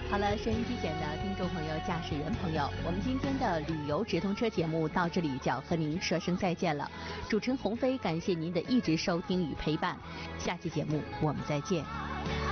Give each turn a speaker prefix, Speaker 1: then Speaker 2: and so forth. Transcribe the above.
Speaker 1: 好了，收音机前的听众朋友、驾驶员朋友，我们今天的旅游直通车节目到这里就要和您说声再见了。主持人鸿飞，感谢您的一直收听与陪伴，下期节目我们再见。